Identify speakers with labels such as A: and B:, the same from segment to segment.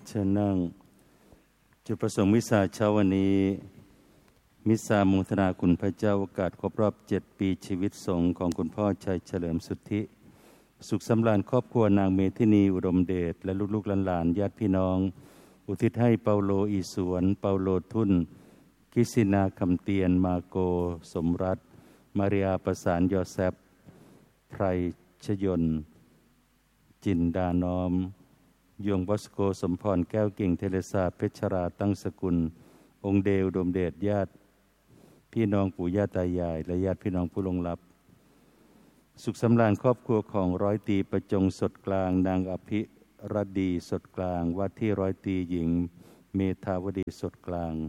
A: เชิญนั่งจุดประสงค์มิสซาเช้าวันนี้มิสซาโมทนาคุณพระเจ้าโอกาสครบรอบ7 ปีชีวิตสงฆ์ของคุณพ่อชัยเฉลิมสุทธิสุขสำราญครอบครัวนางเมธินีอุดมเดชและลูกๆหลานๆญาติพี่น้องอุทิศให้เปาโลอีสวนเปาโลทุ่นคริสตินาคำเตียนมาโกสมรัตน์มาริอาประสานยอแซฟไพรชยนจินดาน้อมยวงบอสโกสมพรแก้วเก่งเทเลซาเพชราตั้งสกุลองค์เดวดมเดชญาติพี่น้องปู่ย่าตายายและญาติพี่น้องผู้ล่วงลับสุขสำราญครอบครัวของร้อยตรีประจงสดกลางนางอภิรดีสดกลางว่าที่ร้อยตรีหญิงเมธาวดีสดกลาง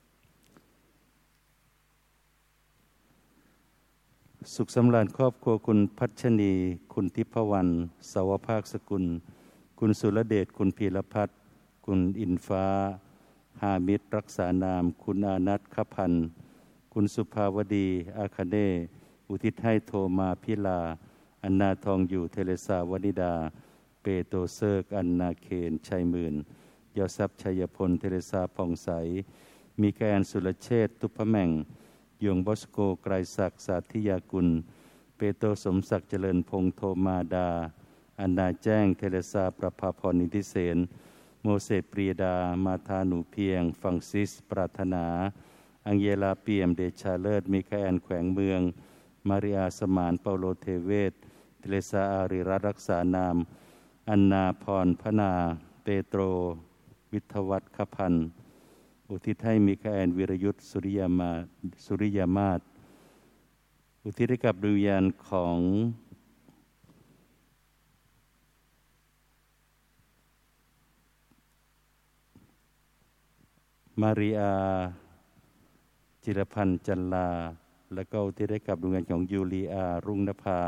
A: สุขสำราญครอบครัวคุณพัชนีคุณทิพวรรณสาวภาคสกุลคุณสุรเดชคุณพีรพัฒน์คุณอินฟ้าหามิตรรักษานามคุณอานัทขพันธ์คุณสุภาวดีอาคเนย์อุทิศให้โทมาพิลาอันนาทองอยู่เทเลสาวนิดาเปโตเซิร์กอันนาเคนชัยหมื่นยอซับชัยพลเทเลสาผ่องใสมีแกนสุรเชษทุพแม่งยงบอสโกไกรศักดิ์สาธิยากุลเปโตสมศักดิ์เจริญพงษ์โทมาดาอันนาแจ้งเทเลซาประภาพรนิติเสนโมเสสปรีดามาธาหนูเพียงฟังซิสปรารถนาอังเยลาเปียมเดชาเลิศมิคาแอนแขวงเมืองมาริอาสมานเปาโลเทเวศเทเลซาอาริรัตน์รักษานามอันนาพรพนาเปโตรวิทวัฒน์ขพันธ์อุทิศให้มิคาแอนวิรยุทธสุริยามาศอุทิศให้กับดวงวิญญาณของมาริอาจิรพันธ์จันลาและก็อุทิศให้กับดวงวิญญาณของยูลีอารุ่งนภา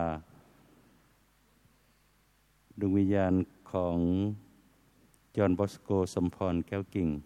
A: ดวงวิญญาณของจอห์นบอสโกสมพรแก้วกิ่ง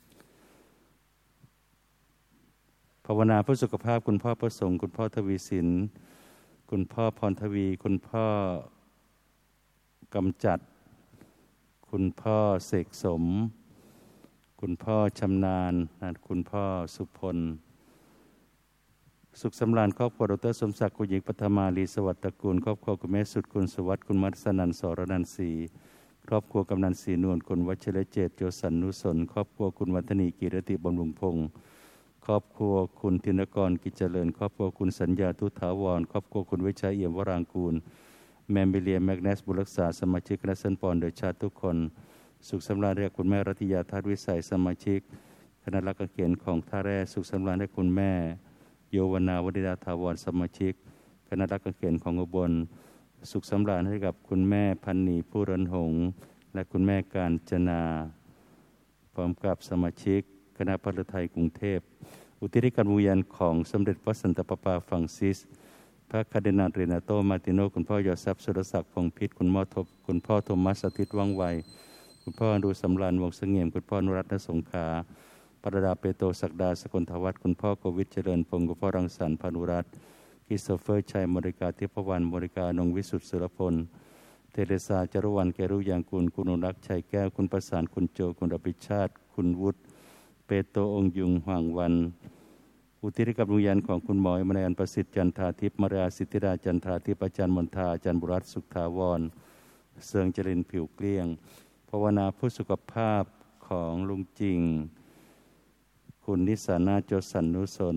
A: ภาวนาเพื่อสุขภาพคุณพ่อประสงค์คุณพ่อทวีสินคุณพ่อพรทวีคุณพ่อกำจัดคุณพ่อเสกสมคุณพ่อชำนาญคุณพ่อสุพลสุขสำราญครอบครัวดร.สมศักดิ์คุณหญิงปัทมาลีสวัสดิ์ตระกูลครอบครัวคุณแม่สุดคุณสุวัฒน์คุณมัทสนันท์สรนันท์ศรีครอบครัวกำนันศรีนวลคุณวัชรเจตโจสันนุสนครอบครัวคุณวัฒนีกิรติบำรุงพงศ์ครอบครัวคุณธินกรกิจเจริญครอบครัวคุณสัญญาทุถาวรครอบครัวคุณวิชัยเอี่ยมวรางกูลแมมเบเลียแมกเนสบุรักษาสมาชิกคณะสันปอนโดยชาติทุกคนสุขสำราญให้คุณแม่รัตยาธาตุวิสัยสมาชิกคณะรักเกียรติของท่าแร่สุขสำราญให้คุณแม่โยวนาวดิดาถาวรสมาชิกคณะรักเกียรติของอุบลสุขสำราญให้กับคุณแม่พันนีผู้รันหงษ์และคุณแม่การจนาพร้อมกับสมาชิกคณะพระฤทัยกรุงเทพอุทิศการบูชาของสมเด็จพระสันตะปาปาฟรังซิสพระคาร์ดินาลเรนาโตมาติโนคุณพ่อยอซับสุรศักดิ์พงษ์พิษคุณพ่อโทมัสอาทิตย์ว่องไวคุณพ่อดูสำราญวงเสงี่ยมคุณพ่อนุรัตน์สงขาปรดาเปโตศักดาสกลทวัฒน์คุณพ่อโควิดเจริญพงศ์คุณพ่อรังสรรค์พานุรัตน์คริสโตเฟอร์ชัยมริกาทิพวรรณมริกานงวิสุทธิ์สุรพลเทเรซาจารุวรรณแกรุยางกุลคุณอนุรักษ์ชัยแก้วคุณประสานคุณโจคุณอภิชาติคุณวุฒิเปโตองค์ยุงห่างวันอุทิศกับดวงวิญญาณของคุณหมอมนัยอันประสิทธิ์จันทาทิพย์มารยาสิทธิดาจันทาทิพย์อาจารย์มนทาอาจารย์บุรัตน์สุขถาวรเสืองเจริญผิวเกลี้ยงภาวนาผู้สุขภาพของลุงจริงคุณนิสานาโจสันนุสน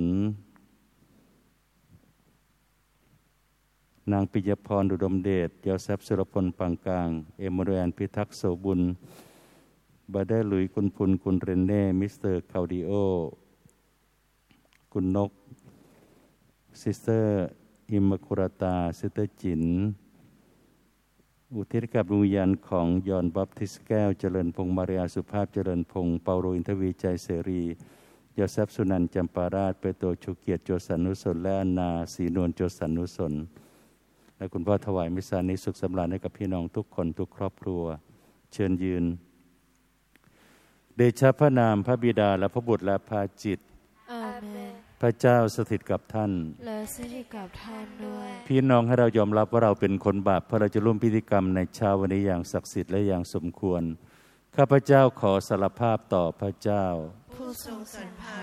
A: นางปิยพรอุดมเดชยอแซฟสุรพลปางกลางเอมเรนพิทักษ์โสบุญบาเดลุยคุณพุนคุณเรนเน่มิสเตอร์คาวดิโอคุณนกซิสเตอร์อิมมาคุราตาซิสเตอร์จินอุทิศกับดวงวิญญาณของยอนบัพติสแก้วเจริญพงษ์มาริอาสุภาพเจริญพงษ์เปาโลอินทวีใจเสรียอแซฟสุนันท์จำปาราชเปโตรชูเกียรติโจสันนุสนและอันนาศรีนวลโจสันนุสนและคุณพ่อถวายมิสซานี้สุขสำราญให้กับพี่น้องทุกคนทุกครอบครัวเชิญยืนเดชะพระนามพระบิดาและพระบุตรและพระจิต
B: อาเมน
A: พระเจ้าสถิตกับท่าน
B: และสถิตกับท่านด้วย
A: พี่น้องให้เรายอมรับว่าเราเป็นคนบาปเพื่อเราจะร่วมพิธีกรรมในเช้าวันนี้อย่างศักดิ์สิทธิ์และอย่างสมควรข้าพเจ้าขอสารภาพต่อพระเจ้า
B: ผู้ทรงสรรพา